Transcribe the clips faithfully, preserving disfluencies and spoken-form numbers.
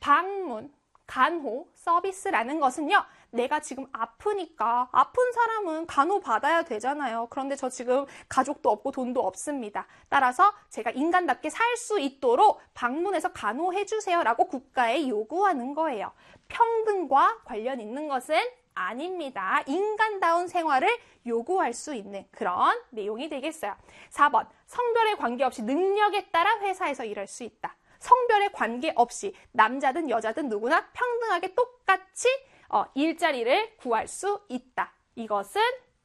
방문, 간호, 서비스라는 것은요. 내가 지금 아프니까 아픈 사람은 간호받아야 되잖아요. 그런데 저 지금 가족도 없고 돈도 없습니다. 따라서 제가 인간답게 살 수 있도록 방문해서 간호해 주세요 라고 국가에 요구하는 거예요. 평등과 관련 있는 것은 아닙니다. 인간다운 생활을 요구할 수 있는 그런 내용이 되겠어요. 사 번, 성별에 관계없이 능력에 따라 회사에서 일할 수 있다. 성별에 관계없이 남자든 여자든 누구나 평등하게 똑같이 어, 일자리를 구할 수 있다. 이것은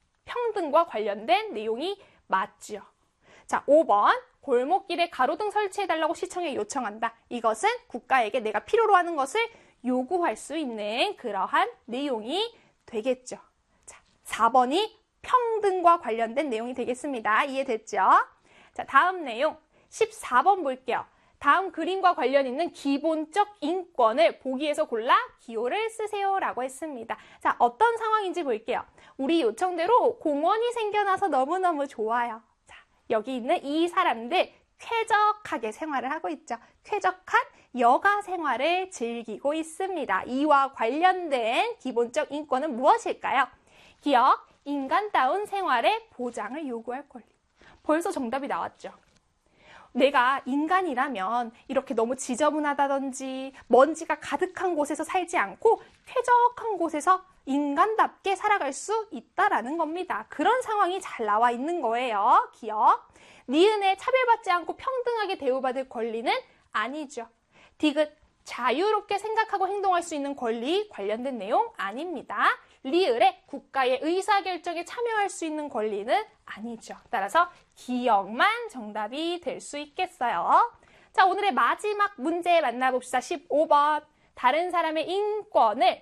평등과 관련된 내용이 맞죠. 자, 오 번, 골목길에 가로등 설치해달라고 시청에 요청한다. 이것은 국가에게 내가 필요로 하는 것을 요구할 수 있는 그러한 내용이 되겠죠. 자, 사 번이 평등과 관련된 내용이 되겠습니다. 이해됐죠? 자, 다음 내용 십사 번 볼게요. 다음 그림과 관련 있는 기본적 인권을 보기에서 골라 기호를 쓰세요 라고 했습니다. 자, 어떤 상황인지 볼게요. 우리 요청대로 공원이 생겨나서 너무너무 좋아요. 자, 여기 있는 이 사람들 쾌적하게 생활을 하고 있죠. 쾌적한 여가 생활을 즐기고 있습니다. 이와 관련된 기본적 인권은 무엇일까요? 기억, 인간다운 생활의 보장을 요구할 권리. 벌써 정답이 나왔죠. 내가 인간이라면 이렇게 너무 지저분하다든지 먼지가 가득한 곳에서 살지 않고 쾌적한 곳에서 인간답게 살아갈 수 있다라는 겁니다. 그런 상황이 잘 나와 있는 거예요. 기억. 니은에 차별받지 않고 평등하게 대우받을 권리는 아니죠. 디귿. 자유롭게 생각하고 행동할 수 있는 권리 관련된 내용 아닙니다. 리을에 국가의 의사결정에 참여할 수 있는 권리는 아니죠. 따라서 기억만 정답이 될 수 있겠어요. 자, 오늘의 마지막 문제 만나봅시다. 십오 번. 다른 사람의 인권을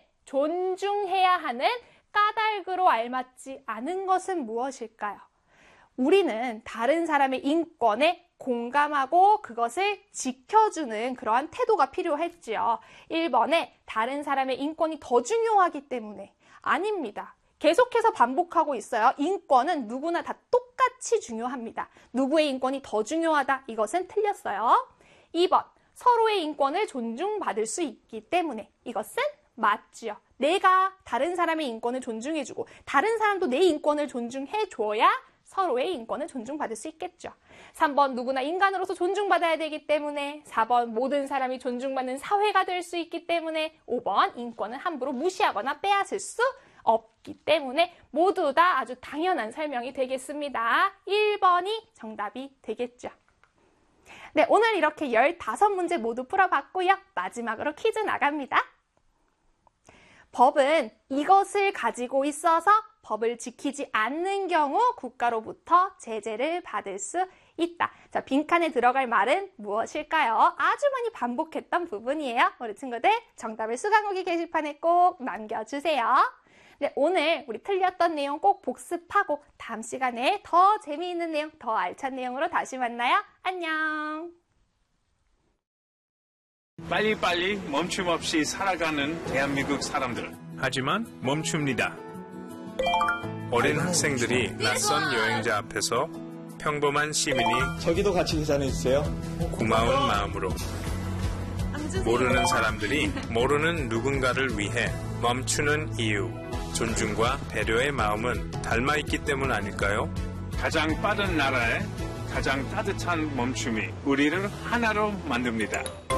존중해야 하는 까닭으로 알맞지 않은 것은 무엇일까요? 우리는 다른 사람의 인권에 공감하고 그것을 지켜주는 그러한 태도가 필요했지요. 일 번에 다른 사람의 인권이 더 중요하기 때문에 아닙니다. 계속해서 반복하고 있어요. 인권은 누구나 다 똑같이 중요합니다. 누구의 인권이 더 중요하다? 이것은 틀렸어요. 이 번, 서로의 인권을 존중받을 수 있기 때문에 이것은 맞지요. 내가 다른 사람의 인권을 존중해주고 다른 사람도 내 인권을 존중해줘야 서로의 인권을 존중받을 수 있겠죠. 삼 번, 누구나 인간으로서 존중받아야 되기 때문에 사 번, 모든 사람이 존중받는 사회가 될 수 있기 때문에 오 번, 인권은 함부로 무시하거나 빼앗을 수 없기 때문에 모두 다 아주 당연한 설명이 되겠습니다. 일 번이 정답이 되겠죠. 네, 오늘 이렇게 열다섯 문제 모두 풀어봤고요. 마지막으로 퀴즈 나갑니다. 법은 이것을 가지고 있어서 법을 지키지 않는 경우 국가로부터 제재를 받을 수 있다. 자, 빈칸에 들어갈 말은 무엇일까요? 아주 많이 반복했던 부분이에요. 우리 친구들 정답을 수강후기 게시판에 꼭 남겨주세요. 네, 오늘 우리 틀렸던 내용 꼭 복습하고 다음 시간에 더 재미있는 내용, 더 알찬 내용으로 다시 만나요. 안녕. 빨리빨리 멈춤 없이 살아가는 대한민국 사람들. 하지만 멈춥니다. 어린 학생들이 낯선 여행자 앞에서 평범한 시민이 저기도 같이 계산해주세요. 고마운 마음으로 모르는 사람들이 모르는 누군가를 위해 멈추는 이유, 존중과 배려의 마음은 닮아있기 때문 아닐까요? 가장 빠른 나라에 가장 따뜻한 멈춤이 우리를 하나로 만듭니다.